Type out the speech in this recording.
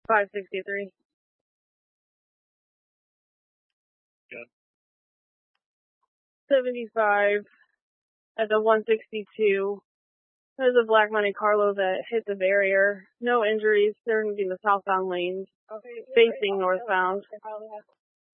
563. Good. 75 at the 162. There's a black Monte Carlo that hit the barrier. No injuries. They're going to be in the southbound lanes, facing northbound.